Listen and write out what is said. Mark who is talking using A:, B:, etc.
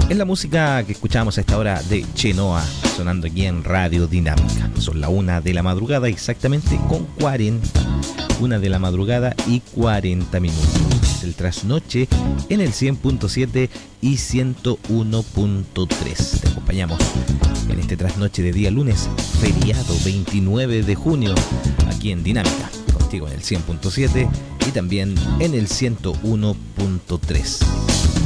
A: Es la música que escuchamos a esta hora de Chenoa, sonando aquí en Radio Dinámica. Son la 1 de la madrugada exactamente con 40. 1 de la madrugada y 40 minutos. Es el trasnoche en el 100.7 y 101.3. Te acompañamos en este trasnoche de día lunes, feriado 29 de junio, aquí en Dinámica. Contigo en el 100.7 y también en el 101.3.